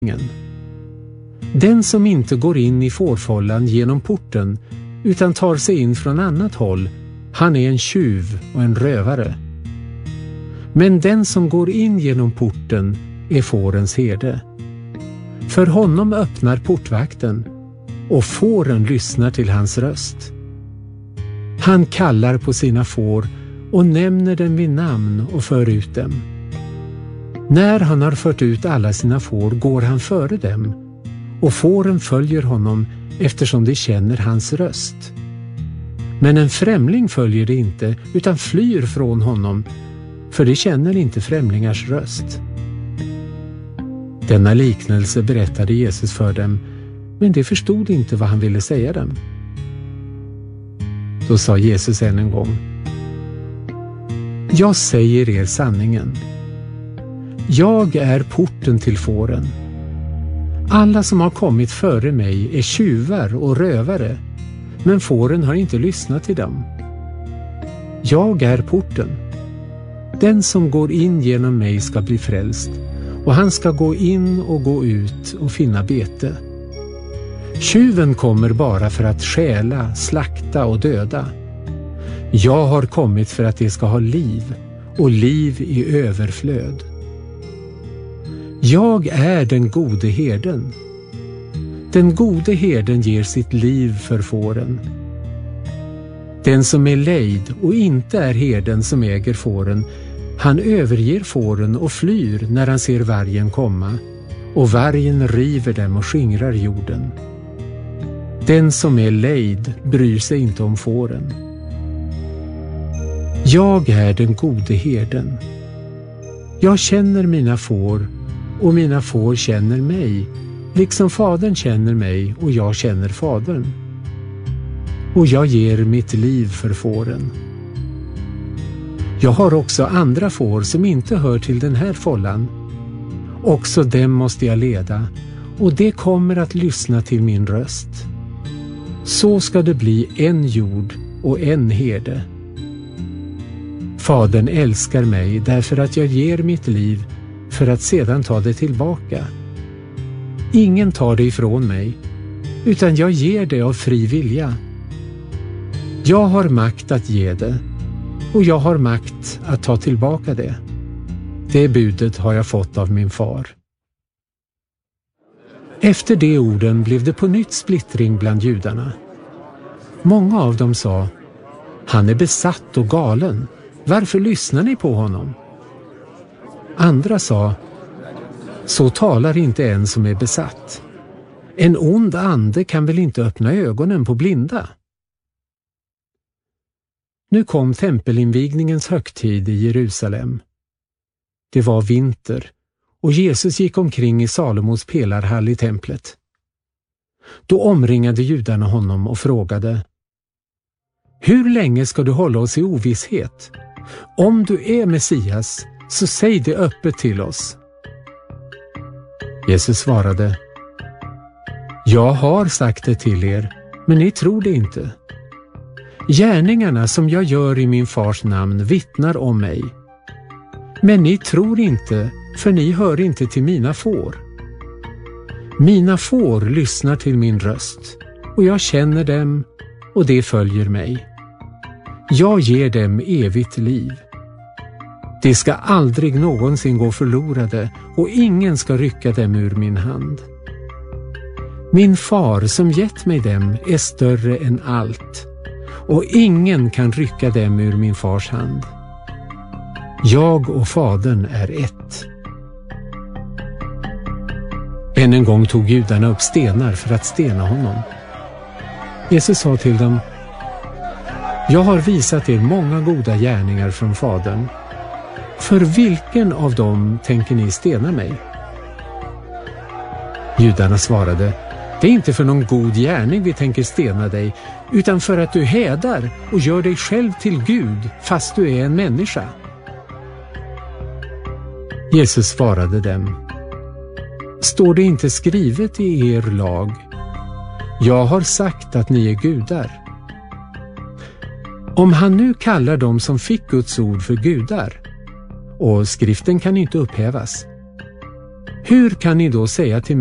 Den som inte går in i fårfållan genom porten utan tar sig in från annat håll, han är en tjuv och en rövare. Men den som går in genom porten är fårens herde. För honom öppnar portvakten och fåren lyssnar till hans röst. Han kallar på sina får och nämner dem vid namn och för ut dem. När han har fört ut alla sina får går han före dem, och fåren följer honom eftersom de känner hans röst. Men en främling följer det inte utan flyr från honom, för de känner inte främlingars röst. Denna liknelse berättade Jesus för dem, men de förstod inte vad han ville säga dem. Då sa Jesus än en gång: Jag säger er sanningen. Jag är porten till fåren. Alla som har kommit före mig är tjuvar och rövare, men fåren har inte lyssnat till dem. Jag är porten. Den som går in genom mig ska bli frälst, och han ska gå in och gå ut och finna bete. Tjuven kommer bara för att stjäla, slakta och döda. Jag har kommit för att de ska ha liv, och liv i överflöd. Jag är den gode herden. Den gode herden ger sitt liv för fåren. Den som är lejd och inte är herden som äger fåren, han överger fåren och flyr när han ser vargen komma, och vargen river dem och skingrar jorden. Den som är lejd bryr sig inte om fåren. Jag är den gode herden. Jag känner mina får, och mina får känner mig, liksom fadern känner mig och jag känner fadern. Och jag ger mitt liv för fåren. Jag har också andra får som inte hör till den här fållan. Också dem måste jag leda, och det kommer att lyssna till min röst. Så ska det bli en jord och en herde. Fadern älskar mig därför att jag ger mitt liv för att sedan ta det tillbaka. Ingen tar det ifrån mig, utan jag ger det av fri vilja. Jag har makt att ge det, och jag har makt att ta tillbaka det. Det budet har jag fått av min far. Efter de orden blev det på nytt splittring bland judarna. Många av dem sa: Han är besatt och galen. Varför lyssnar ni på honom? Andra sa: Så talar inte en som är besatt. En ond ande kan väl inte öppna ögonen på blinda? Nu kom tempelinvigningens högtid i Jerusalem. Det var vinter, och Jesus gick omkring i Salomos pelarhall i templet. Då omringade judarna honom och frågade: Hur länge ska du hålla oss i ovisshet? Om du är Messias, så säg det öppet till oss. Jesus svarade: Jag har sagt det till er, men ni tror det inte. Gärningarna som jag gör i min fars namn vittnar om mig. Men ni tror inte, för ni hör inte till mina får. Mina får lyssnar till min röst, och jag känner dem, och de följer mig. Jag ger dem evigt liv. De ska aldrig någonsin gå förlorade, och ingen ska rycka dem ur min hand. Min far som gett mig dem är större än allt, och ingen kan rycka dem ur min fars hand. Jag och fadern är ett. Än en gång tog judarna upp stenar för att stena honom. Jesus sa till dem: Jag har visat er många goda gärningar från fadern. För vilken av dem tänker ni stena mig? Judarna svarade: Det är inte för någon god gärning vi tänker stena dig, utan för att du hädar och gör dig själv till Gud fast du är en människa. Jesus svarade dem: Står det inte skrivet i er lag: Jag har sagt att ni är gudar? Om han nu kallar dem som fick Guds ord för gudar, och skriften kan inte upphävas, Hur kan ni då säga till